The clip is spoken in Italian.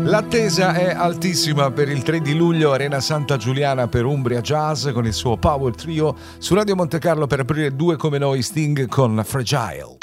L'attesa è altissima per il 3 di luglio, Arena Santa Giuliana per Umbria Jazz con il suo Power Trio, su Radio Monte Carlo per aprire Due come noi Sting con Fragile.